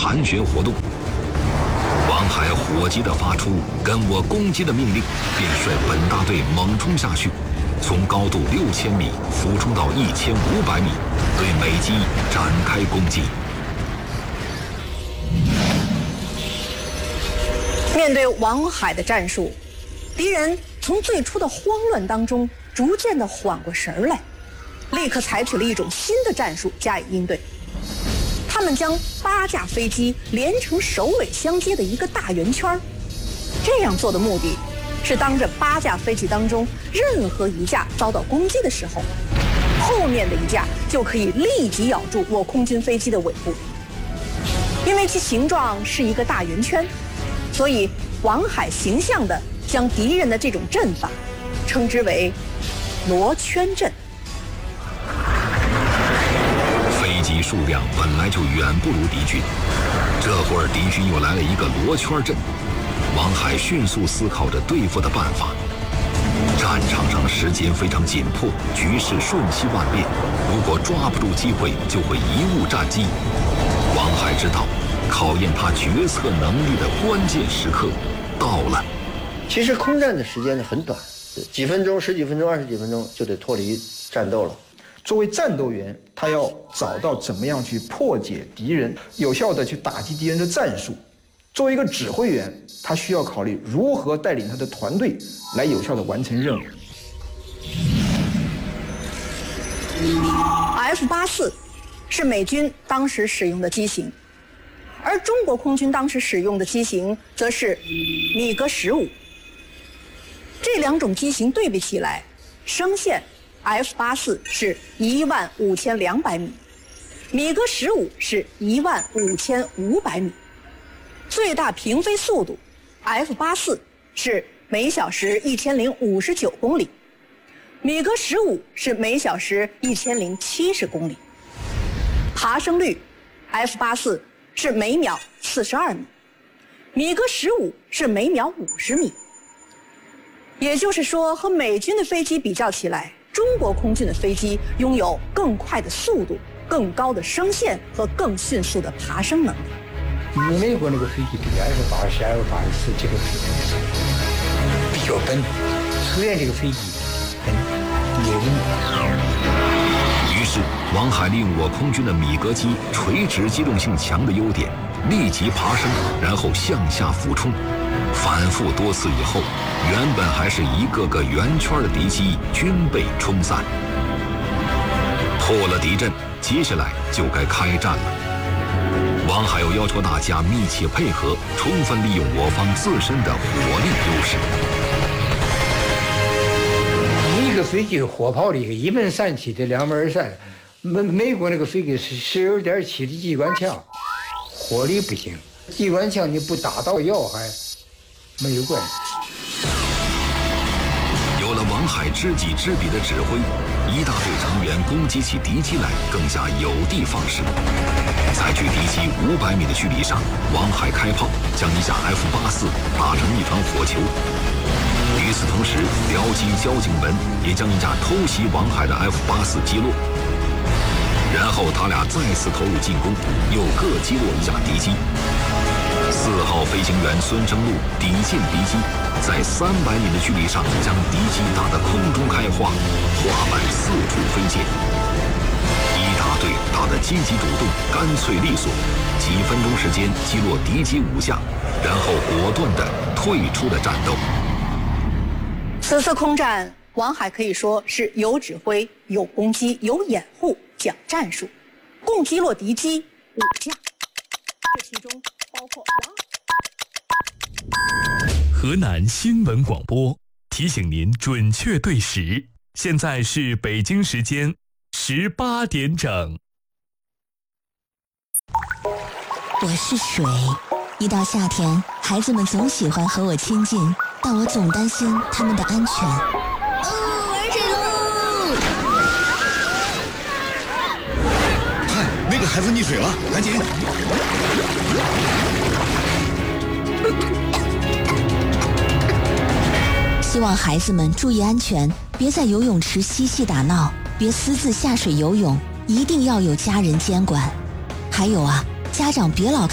盘旋活动。王海火急地发出跟我攻击的命令，便率本大队猛冲下去，从高度6000米俯冲到1500米，对美机展开攻击。 面对王海的战术，敌人从最初的慌乱当中逐渐地缓过神儿来，立刻采取了一种新的战术加以应对。他们将8架飞机连成首尾相接的一个大圆圈，这样做的目的是当这8架飞机当中任何一架遭到攻击的时候，后面的一架就可以立即咬住我空军飞机的尾部。因为其形状是一个大圆圈，所以王海形象地将敌人的这种阵法称之为罗圈阵。 飞机数量本来就远不如敌军，这会儿敌军又来了一个罗圈阵，王海迅速思考着对付的办法。战场上时间非常紧迫，局势瞬息万变，如果抓不住机会，就会贻误战机。王海知道，考验他决策能力的关键时刻到了。 其实空战的时间呢很短，几分钟、10几分钟、20几分钟就得脱离战斗了。 作为战斗员，他要找到怎么样去破解敌人，有效的去打击敌人的战术。作为一个指挥员，他需要考虑如何带领他的团队来有效的完成任务。 F-84是美军当时使用的机型，而中国空军当时使用的机型则是米格15。这两种机型对比起来，升限 F-84是15200米，米格15是15500米。最大平飞速度 F-84是每小时1059公里，米格15是每小时1070公里。爬升率 F-84是每秒42米，米格15是每秒50米。也就是说，和美军的飞机比较起来，中国空军的飞机拥有更快的速度、更高的升限和更迅速的爬升能力。 美国那个飞机比F-80、F-84这个飞机比较笨，虽然这个飞机笨，也稳。 于是，王海利用我空军的米格机垂直机动性强的优点，立即爬升，然后向下俯冲。反复多次以后，原本还是一个个圆圈的敌机均被冲散。破了敌阵，接下来就该开战了。王海又要求大家密切配合，充分利用我方自身的火力优势。 一个飞机火炮里一门3气的2门3，美国那个飞机是12.7的机关枪，火力不行，机关枪你不打到要害没有关系。 有了王海知己知彼的指挥，一大队成员攻击起敌机来更加有的放矢。在距敌机500米的距离上，王海开炮，将一架 F-84打成一团火球。与此同时，僚机交警门也将一架偷袭王海的 F-84击落。然后他俩再次投入进攻，又各击落一架敌机。4号飞行员孙生禄抵近敌机，在300米的距离上将敌机打得空中开花，花瓣四处飞溅。一大队打得积极主动，干脆利索，几分钟时间击落敌机5架，然后果断地退出了战斗。 此次空战，王海可以说是有指挥、有攻击、有掩护，讲战术，共击落敌机5架，这其中包括河南新闻广播提醒您准确对时，现在是北京时间18点整。 我是水，一到夏天，孩子们总喜欢和我亲近，但我总担心他们的安全。玩水喽！ 看，那个孩子溺水了，赶紧！ 希望孩子们注意安全，别在游泳池嬉戏打闹，别私自下水游泳，一定要有家人监管。还有啊，家长别老